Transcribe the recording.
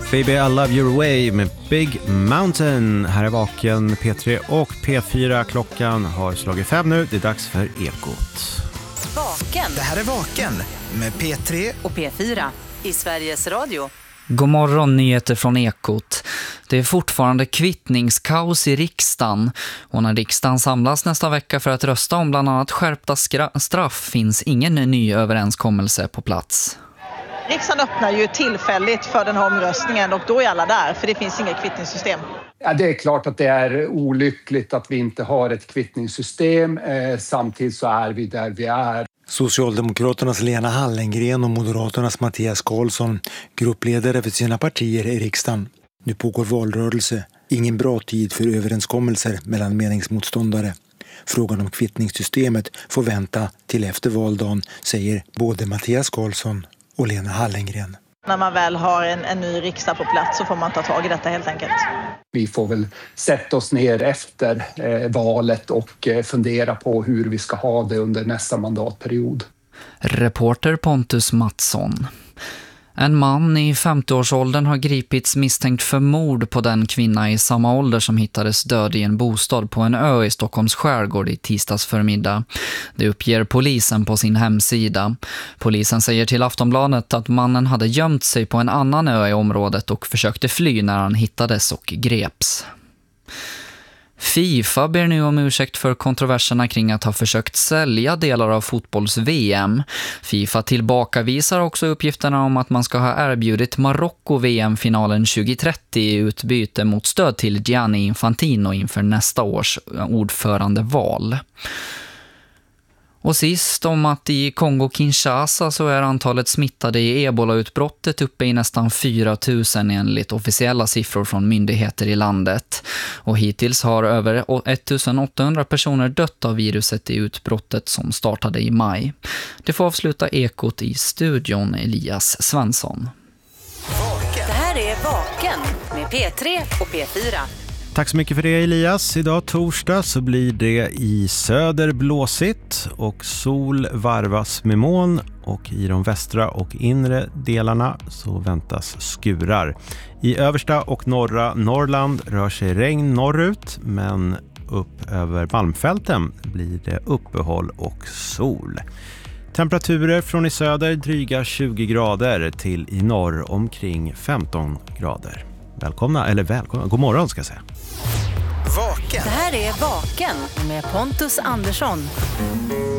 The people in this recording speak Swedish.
Baby I Love Your Way med Big Mountain. Här är Vaken, P3 och P4. Klockan har slagit 5 nu. Det är dags för Ekot. Vaken. Det här är Vaken med P3 och P4 i Sveriges Radio. God morgon, nyheter från Ekot. Det är fortfarande kvittningskaos i riksdagen. Och när riksdagen samlas nästa vecka för att rösta om bland annat skärpta straff finns ingen ny överenskommelse på plats. Riksdagen öppnar ju tillfälligt för den här omröstningen och då är alla där, för det finns inget kvittningssystem. Ja, det är klart att det är olyckligt att vi inte har ett kvittningssystem. Samtidigt så är vi där vi är. Socialdemokraternas Lena Hallengren och Moderaternas Mattias Karlsson, gruppledare för sina partier i riksdagen. Nu pågår valrörelse. Ingen bra tid för överenskommelser mellan meningsmotståndare. Frågan om kvittningssystemet får vänta till efter valdagen, säger både Mattias Karlsson och Lena Hallengren. När man väl har en ny riksdag på plats så får man ta tag i detta helt enkelt. Vi får väl sätta oss ner efter valet och fundera på hur vi ska ha det under nästa mandatperiod. Reporter Pontus Mattsson. En man i 50-årsåldern har gripits misstänkt för mord på den kvinna i samma ålder som hittades död i en bostad på en ö i Stockholms skärgård i tisdags förmiddag. Det uppger polisen på sin hemsida. Polisen säger till Aftonbladet att mannen hade gömt sig på en annan ö i området och försökte fly när han hittades och greps. FIFA ber nu om ursäkt för kontroverserna kring att ha försökt sälja delar av fotbolls-VM. FIFA tillbakavisar också uppgifterna om att man ska ha erbjudit Marocko VM-finalen 2030 i utbyte mot stöd till Gianni Infantino inför nästa års ordförandeval. Och sist om att i Kongo-Kinshasa så är antalet smittade i Ebola-utbrottet uppe i nästan 4 000 enligt officiella siffror från myndigheter i landet. Och hittills har över 1800 personer dött av viruset i utbrottet som startade i maj. Det får avsluta Ekot i studion, Elias Svensson. Det här är Vaken med P3 och P4. Tack så mycket för det, Elias. Idag torsdag så blir det i söder blåsigt och sol varvas med moln, och i de västra och inre delarna så väntas skurar. I översta och norra Norrland rör sig regn norrut, men upp över Malmfälten blir det uppehåll och sol. Temperaturer från i söder dryga 20 grader till i norr omkring 15 grader. Välkomna, god morgon ska jag säga. Vaken. Det här är Vaken med Pontus Andersson.